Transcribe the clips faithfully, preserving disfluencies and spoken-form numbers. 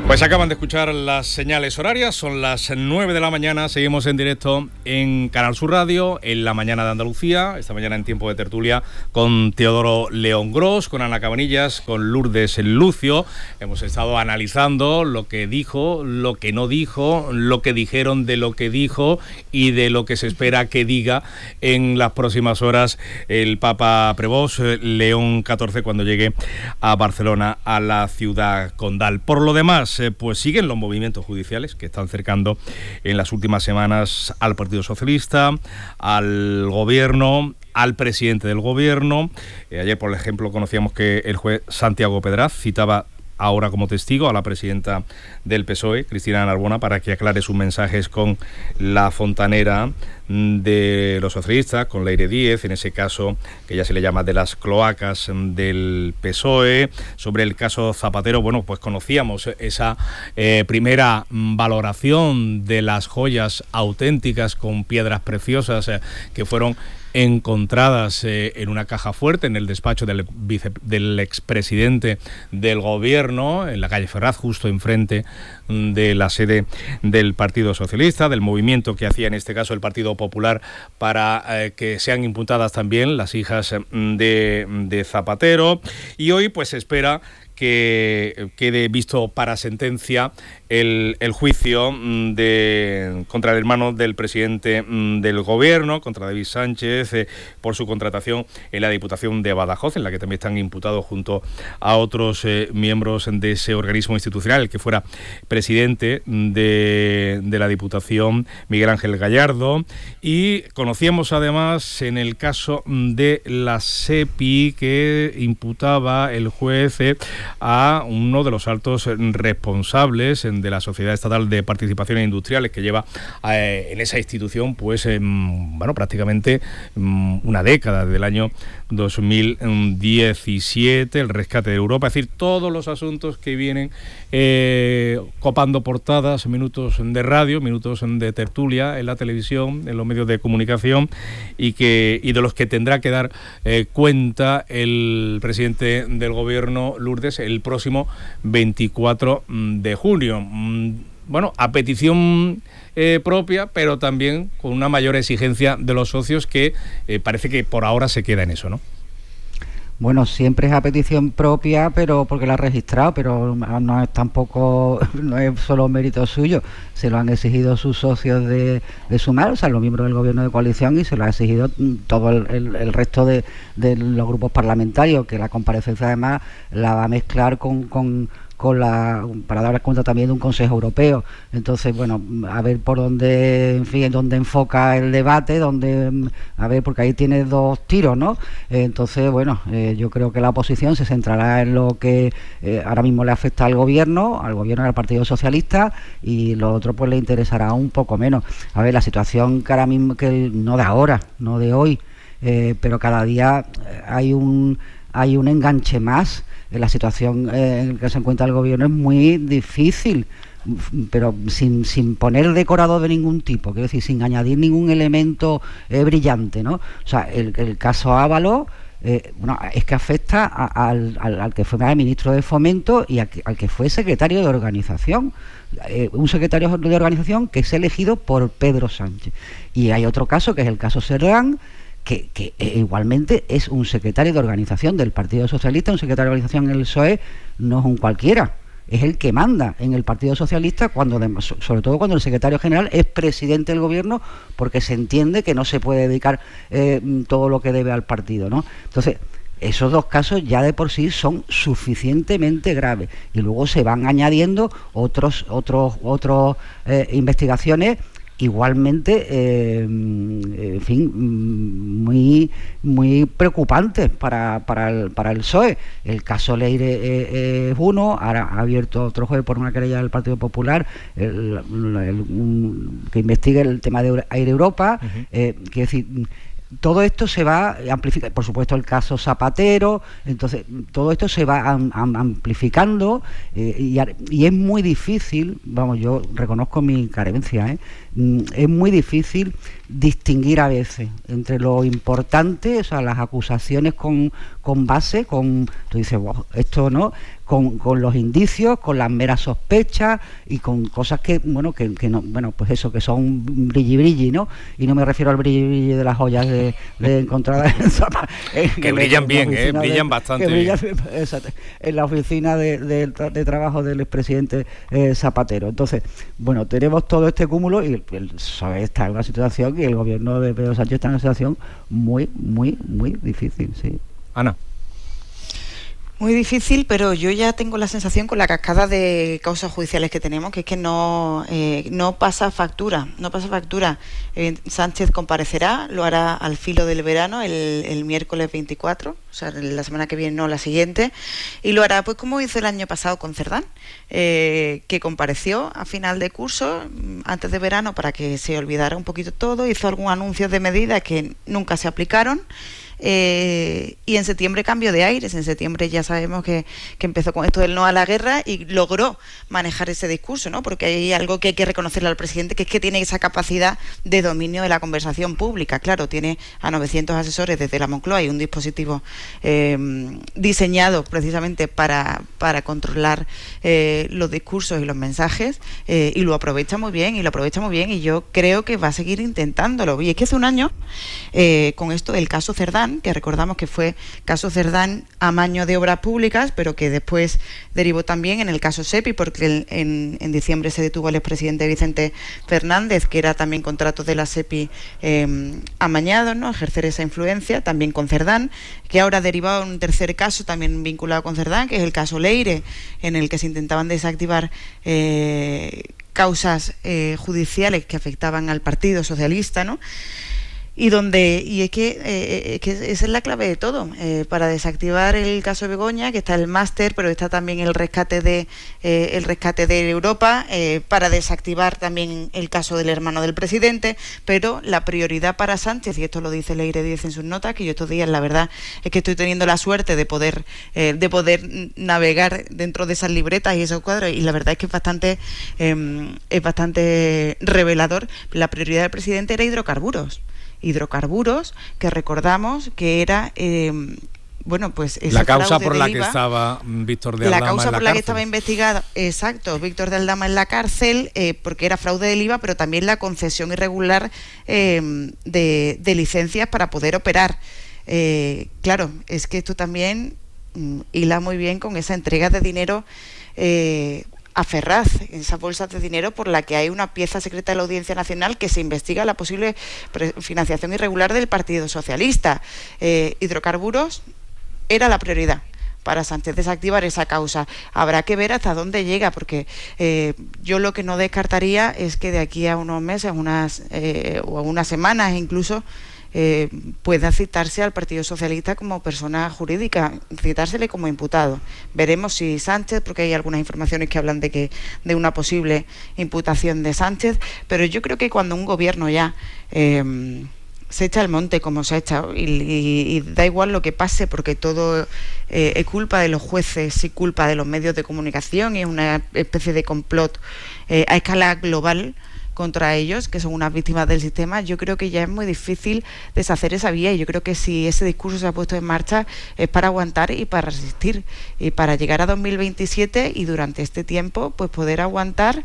Pues acaban de escuchar las señales horarias, son las nueve de la mañana, seguimos en directo en Canal Sur Radio, en la mañana de Andalucía, esta mañana en tiempo de tertulia con Teodoro León Gros, con Ana Cabanillas, con Lourdes Lucio. Hemos estado analizando lo que dijo, lo que no dijo, lo que dijeron de lo que dijo y de lo que se espera que diga en las próximas horas el Papa Prevós León catorce cuando llegue a Barcelona, a la ciudad condal. Por lo demás, pues siguen los movimientos judiciales que están cercando en las últimas semanas al Partido Socialista, al gobierno, al presidente del gobierno. Eh, ayer, por ejemplo, conocíamos que el juez Santiago Pedraz citaba ahora como testigo a la presidenta del P S O E, Cristina Narbona, para que aclare sus mensajes con la fontanera de los socialistas, con Leire Díez, en ese caso que ya se le llama de las cloacas del P S O E. Sobre el caso Zapatero, bueno, pues conocíamos esa eh, primera valoración de las joyas auténticas con piedras preciosas eh, que fueron encontradas eh, en una caja fuerte en el despacho del, vice, del expresidente del gobierno, en la calle Ferraz, justo enfrente de la sede del Partido Socialista, del movimiento que hacía en este caso el Partido Popular para eh, que sean imputadas también las hijas de, de Zapatero. Y hoy pues se espera que quede visto para sentencia el, el juicio de, contra el hermano del presidente del gobierno, contra David Sánchez, eh, por su contratación en la Diputación de Badajoz, en la que también están imputados junto a otros eh, miembros de ese organismo institucional, el que fuera presidente de, de la Diputación, Miguel Ángel Gallardo. Y conocíamos además en el caso de la SEPI que imputaba el juez eh, a uno de los altos responsables de la Sociedad Estatal de Participaciones Industriales, que lleva eh, en esa institución pues eh, bueno, prácticamente um, una década, desde el año dos mil diecisiete, el rescate de Europa, es decir, todos los asuntos que vienen eh, copando portadas, minutos de radio, minutos de tertulia en la televisión, en los medios de comunicación, y que y de los que tendrá que dar eh, cuenta el presidente del gobierno, Lourdes, el próximo veinticuatro de junio. Bueno, a petición eh, propia, pero también con una mayor exigencia de los socios que eh, parece que por ahora se queda en eso, ¿no? Bueno, siempre es a petición propia, pero porque la ha registrado, pero no es tampoco, no es solo mérito suyo, se lo han exigido sus socios de, de Sumar, o sea, los miembros del gobierno de coalición, y se lo ha exigido todo el, el, el resto de, de los grupos parlamentarios, que la comparecencia además la va a mezclar con... con con la para dar cuenta también de un Consejo Europeo. Entonces, bueno, a ver por dónde, en fin, dónde enfoca el debate, dónde, a ver, porque ahí tiene dos tiros, ¿no? Entonces, bueno, eh, yo creo que la oposición se centrará en lo que eh, ahora mismo le afecta al gobierno, al gobierno y al Partido Socialista, y lo otro pues le interesará un poco menos. A ver, la situación que ahora mismo, que no de ahora, no de hoy, eh, pero cada día hay un hay un enganche más. La situación eh, en la que se encuentra el gobierno es muy difícil, pero sin, sin poner decorado de ningún tipo, quiero decir, sin añadir ningún elemento eh, brillante, ¿no? O sea, el, el caso Ábalos, eh, bueno, es que afecta a, al, al, al que fue ministro de Fomento y a, al que fue secretario de organización. Eh, un secretario de organización que es elegido por Pedro Sánchez. Y hay otro caso, que es el caso Serdán, Que, que igualmente es un secretario de organización del Partido Socialista, un secretario de organización en el P S O E, no es un cualquiera, es el que manda en el Partido Socialista, cuando sobre todo cuando el secretario general es presidente del gobierno, porque se entiende que no se puede dedicar eh, todo lo que debe al partido, ¿no? Entonces, esos dos casos ya de por sí son suficientemente graves, y luego se van añadiendo otros otros otros eh, investigaciones igualmente, eh, en fin, muy muy preocupantes para, para, el, para el P S O E. El caso Leire eh, es uno, ahora ha abierto otro juez por una querella del Partido Popular, el, el, el, un, que investigue el tema de Air Europa. Uh-huh. eh, quiero decir, todo esto se va a amplificar, por supuesto el caso Zapatero, entonces todo esto se va am, am, amplificando eh, y, y es muy difícil, vamos, yo reconozco mi carencia, ¿eh? es muy difícil distinguir a veces entre lo importante, o sea, las acusaciones con, con base, con, tú dices, wow, esto no, con, con los indicios, con las meras sospechas y con cosas que, bueno, que, que no, bueno, pues eso, que son brilli brilli, ¿no? Y no me refiero al brilli brilli de las joyas de, de encontradas en Zapa, en, que brillan en bien, eh, brillan de, bastante brillan, bien. Exacto, en la oficina de, de, de trabajo del expresidente eh, Zapatero. Entonces, bueno, tenemos todo este cúmulo y el, el P S O E está en una situación y el gobierno de Pedro Sánchez está en una situación muy, muy, muy difícil, sí. Ana. Muy difícil, pero yo ya tengo la sensación con la cascada de causas judiciales que tenemos, que es que no, eh, no pasa factura, no pasa factura. Eh, Sánchez comparecerá, lo hará al filo del verano, el, el miércoles veinticuatro, o sea, la semana que viene, no la siguiente, y lo hará pues como hizo el año pasado con Cerdán, eh, que compareció a final de curso, antes de verano, para que se olvidara un poquito todo, hizo algún anuncio de medidas que nunca se aplicaron. Eh, y en septiembre cambio de aires. En septiembre ya sabemos que, que empezó con esto del no a la guerra y logró manejar ese discurso, ¿no? Porque hay algo que hay que reconocerle al presidente, que es que tiene esa capacidad de dominio de la conversación pública. Claro, tiene a novecientos asesores desde la Moncloa y un dispositivo eh, diseñado precisamente para, para controlar eh, los discursos y los mensajes, eh, y lo aprovecha muy bien y lo aprovecha muy bien y yo creo que va a seguir intentándolo. Y es que hace un año, eh, con esto del caso Cerdán, que recordamos que fue caso Cerdán amaño de obras públicas, pero que después derivó también en el caso SEPI, porque en, en diciembre se detuvo al expresidente Vicente Fernández, que era también contrato de la SEPI eh, amañado, ¿no? Ejercer esa influencia, también con Cerdán, que ahora ha derivado en un tercer caso también vinculado con Cerdán, que es el caso Leire, en el que se intentaban desactivar eh, causas eh, judiciales que afectaban al Partido Socialista, ¿no? Y donde y es que, eh, que esa es la clave de todo. Eh, para desactivar el caso Begoña, que está el máster, pero está también el rescate de eh, el rescate de Europa, eh, para desactivar también el caso del hermano del presidente, pero la prioridad para Sánchez, y esto lo dice Leire Díez en sus notas, que yo estos días la verdad es que estoy teniendo la suerte de poder eh, de poder navegar dentro de esas libretas y esos cuadros, y la verdad es que es bastante eh, es bastante revelador. La prioridad del presidente era hidrocarburos. hidrocarburos, que recordamos que era eh, bueno, pues ese la causa por la I V A, que estaba Víctor de Aldama la causa en la por la cárcel. que estaba investigada, exacto, Víctor de Aldama en la cárcel, eh, porque era fraude del I V A, pero también la concesión irregular eh, de, de licencias para poder operar. Eh, claro, es que esto también mm, hila muy bien con esa entrega de dinero eh, a Ferraz, en esas bolsas de dinero por la que hay una pieza secreta de la Audiencia Nacional que se investiga la posible financiación irregular del Partido Socialista. Eh, hidrocarburos era la prioridad para Sánchez, desactivar esa causa. Habrá que ver hasta dónde llega, porque eh, yo lo que no descartaría es que de aquí a unos meses, unas eh, o a unas semanas incluso, Eh, pueda citarse al Partido Socialista como persona jurídica, citársele como imputado. Veremos si Sánchez, porque hay algunas informaciones que hablan de que de una posible imputación de Sánchez, pero yo creo que cuando un gobierno ya eh, se echa al monte como se ha echado y, y, y da igual lo que pase, porque todo eh, es culpa de los jueces y culpa de los medios de comunicación y es una especie de complot eh, a escala global contra ellos, que son unas víctimas del sistema. Yo creo que ya es muy difícil deshacer esa vía, y yo creo que si ese discurso se ha puesto en marcha es para aguantar y para resistir, y para llegar a dos mil veintisiete y durante este tiempo pues poder aguantar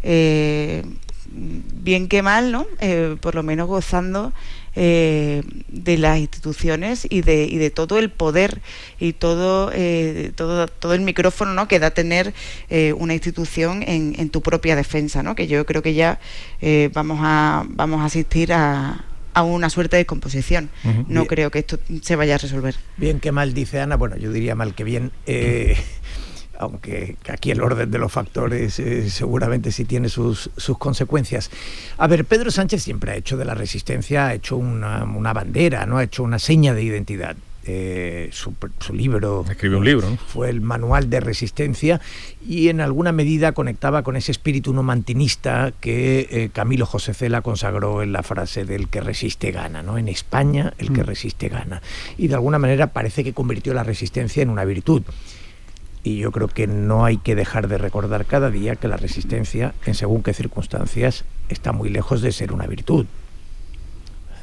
eh, bien que mal, ¿no? Eh, por lo menos gozando eh, de las instituciones y de, y de todo el poder y todo eh, todo todo el micrófono, ¿no?, que da tener eh, una institución en, en tu propia defensa, ¿no? Que yo creo que ya eh, vamos a vamos a asistir a a una suerte de composición. Uh-huh. No bien. Creo que esto se vaya a resolver. Bien que mal, dice Ana. Bueno, yo diría mal que bien. Eh, aunque aquí el orden de los factores eh, seguramente sí tiene sus, sus consecuencias. A ver, Pedro Sánchez siempre ha hecho de la resistencia, ha hecho una, una bandera, ¿no? Ha hecho una seña de identidad. Eh, su, su libro escribió un libro, ¿no? Fue el manual de resistencia, y en alguna medida conectaba con ese espíritu no mantinista que eh, Camilo José Cela consagró en la frase del que resiste gana, ¿no? En España el que resiste gana, y de alguna manera parece que convirtió la resistencia en una virtud. Y yo creo que no hay que dejar de recordar cada día que la resistencia, en según qué circunstancias, está muy lejos de ser una virtud.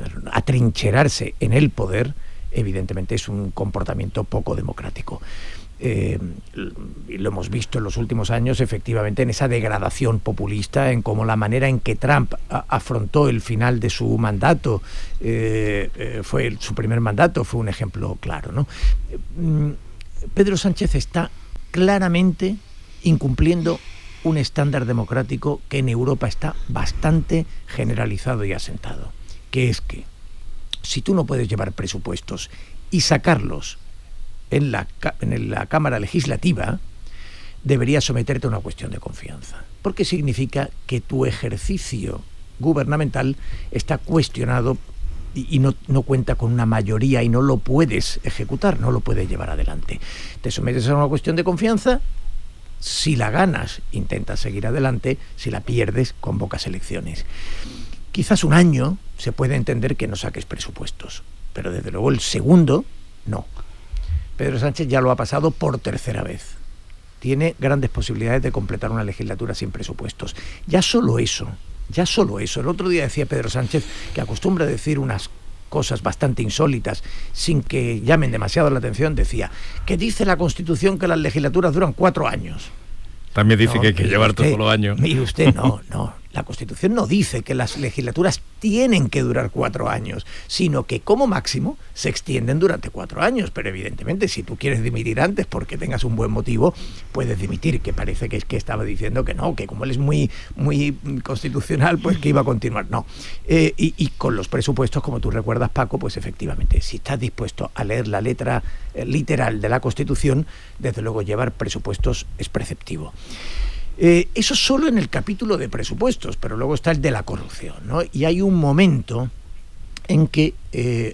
Atrincherarse en el poder, evidentemente, es un comportamiento poco democrático. Eh, y lo hemos visto en los últimos años, efectivamente, en esa degradación populista, en cómo la manera en que Trump a, afrontó el final de su mandato, eh, eh, fue el, su primer mandato, fue un ejemplo claro, ¿no? Eh, Pedro Sánchez está claramente incumpliendo un estándar democrático que en Europa está bastante generalizado y asentado, que es que si tú no puedes llevar presupuestos y sacarlos en la, en la Cámara Legislativa, deberías someterte a una cuestión de confianza, porque significa que tu ejercicio gubernamental está cuestionado y, y no, no cuenta con una mayoría y no lo puedes ejecutar, no lo puedes llevar adelante. Te sometes a una cuestión de confianza, si la ganas, intentas seguir adelante, si la pierdes, convocas elecciones. Quizás un año se puede entender que no saques presupuestos, pero desde luego el segundo, no. Pedro Sánchez ya lo ha pasado por tercera vez. Tiene grandes posibilidades de completar una legislatura sin presupuestos. Ya solo eso, ya solo eso. El otro día decía Pedro Sánchez, que acostumbra a decir unas cosas bastante insólitas, sin que llamen demasiado la atención, decía que dice la Constitución que las legislaturas duran cuatro años. También dice no, que hay que llevar todos los años. Mire usted, no, no. La Constitución no dice que las legislaturas tienen que durar cuatro años, sino que como máximo se extienden durante cuatro años. Pero evidentemente, si tú quieres dimitir antes porque tengas un buen motivo, puedes dimitir, que parece que es que estaba diciendo que no, que como él es muy, muy constitucional, pues que iba a continuar. No. Eh, y, y con los presupuestos, como tú recuerdas, Paco, pues efectivamente, si estás dispuesto a leer la letra eh, literal de la Constitución, desde luego llevar presupuestos es preceptivo. Eh, eso solo en el capítulo de presupuestos, pero luego está el de la corrupción, ¿no? Y hay un momento en que eh,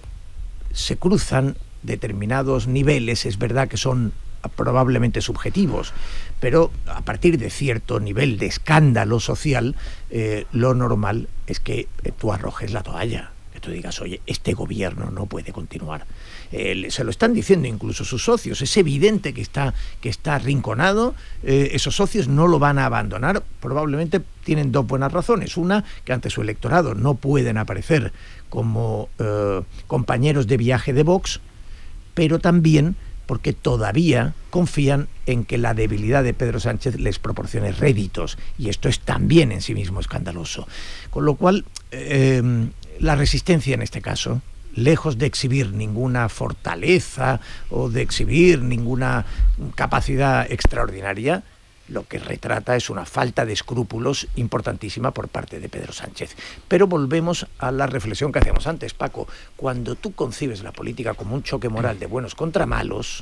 se cruzan determinados niveles, es verdad que son probablemente subjetivos, pero a partir de cierto nivel de escándalo social, eh, lo normal es que tú arrojes la toalla, que tú digas, oye, este gobierno no puede continuar. Eh, se lo están diciendo incluso sus socios, es evidente que está, que está arrinconado, eh, esos socios no lo van a abandonar, probablemente tienen dos buenas razones. Una, que ante su electorado no pueden aparecer como eh, compañeros de viaje de Vox, pero también porque todavía confían en que la debilidad de Pedro Sánchez les proporcione réditos, y esto es también en sí mismo escandaloso. Con lo cual, eh, la resistencia en este caso, lejos de exhibir ninguna fortaleza o de exhibir ninguna capacidad extraordinaria, lo que retrata es una falta de escrúpulos importantísima por parte de Pedro Sánchez. Pero volvemos a la reflexión que hacíamos antes, Paco. Cuando tú concibes la política como un choque moral de buenos contra malos,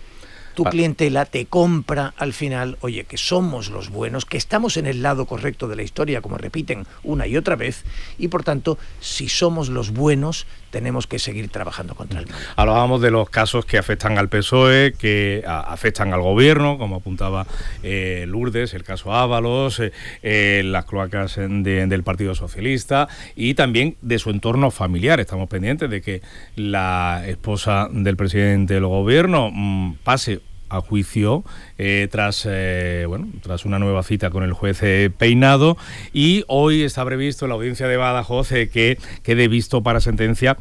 tu clientela te compra al final, oye, que somos los buenos, que estamos en el lado correcto de la historia, como repiten una y otra vez, y por tanto, si somos los buenos, tenemos que seguir trabajando contra el mal. Hablábamos de los casos que afectan al P S O E, que a, afectan al gobierno, como apuntaba eh, Lourdes, el caso Ábalos, eh, eh, las cloacas de, del Partido Socialista, y también de su entorno familiar. Estamos pendientes de que la esposa del presidente del gobierno mmm, pase a juicio eh, tras eh, bueno tras una nueva cita con el juez eh, Peinado, y hoy está previsto en la audiencia de Badajoz eh, que quede visto para sentencia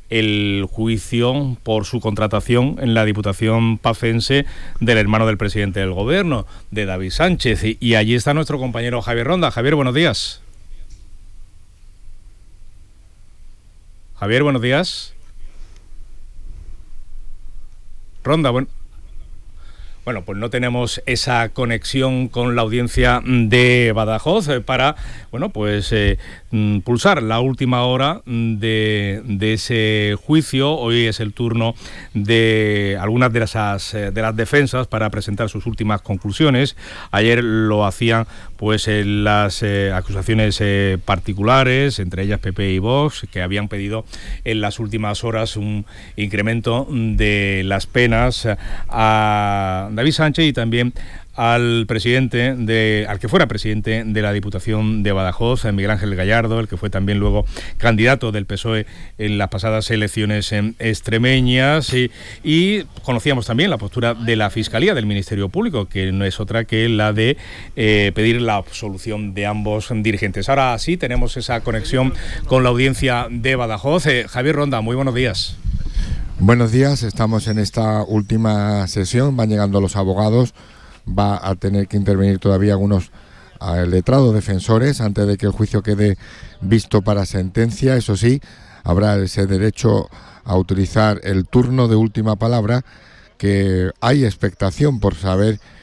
el juicio por su contratación en la Diputación Pacense del hermano del presidente del gobierno, de David Sánchez, y, y allí está nuestro compañero Javier Ronda. Javier, buenos días. Javier, buenos días. Ronda, bueno. Bueno, pues no tenemos esa conexión con la audiencia de Badajoz para, bueno, pues eh, pulsar la última hora de, de ese juicio. Hoy es el turno de algunas de las, de las defensas para presentar sus últimas conclusiones. Ayer lo hacían pues en las eh, acusaciones eh, particulares, entre ellas P P y Vox, que habían pedido en las últimas horas un incremento de las penas a David Sánchez y también al presidente de, al que fuera presidente de la Diputación de Badajoz, Miguel Ángel Gallardo, el que fue también luego candidato del P S O E en las pasadas elecciones extremeñas, y, y conocíamos también la postura de la Fiscalía, del Ministerio Público, que no es otra que la de eh, pedir la absolución de ambos dirigentes. Ahora sí tenemos esa conexión con la audiencia de Badajoz. Eh, Javier Ronda, muy buenos días. Buenos días, estamos en esta última sesión, van llegando los abogados, va a tener que intervenir todavía algunos uh, letrados defensores antes de que el juicio quede visto para sentencia. Eso sí, habrá ese derecho a utilizar el turno de última palabra, que hay expectación por saber